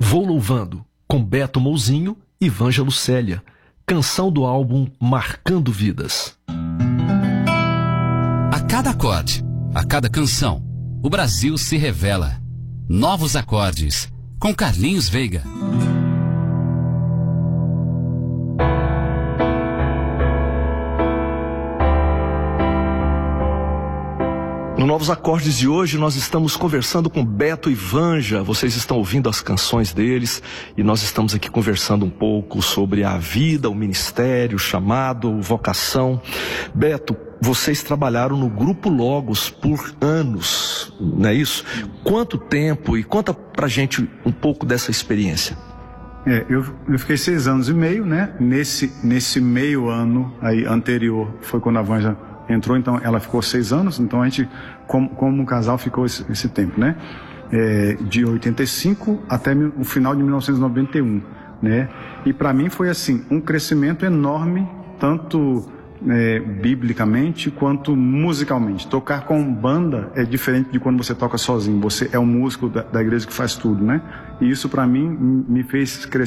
Vou Louvando, com Beto Mouzinho e Vângelo Célia. Canção do álbum Marcando Vidas. A cada acorde, a cada canção, o Brasil se revela. Novos acordes, com Carlinhos Veiga. No Novos Acordes de hoje, nós estamos conversando com Beto e Vanja. Vocês estão ouvindo as canções deles e nós estamos aqui conversando um pouco sobre a vida, o ministério, o chamado, a vocação. Beto, vocês trabalharam no Grupo Logos por anos, não é isso? Quanto tempo? E conta pra gente um pouco dessa experiência. Eu fiquei 6 anos e meio, né? Nesse meio ano aí anterior foi quando a Vanja entrou, então ela ficou 6 anos, então a gente, como um casal, ficou esse tempo, né? De 85 até o final de 1991, né? E para mim foi assim, um crescimento enorme, tanto biblicamente quanto musicalmente. Tocar com banda é diferente de quando você toca sozinho, você é um músico da igreja que faz tudo, né? E isso para mim me fez crescer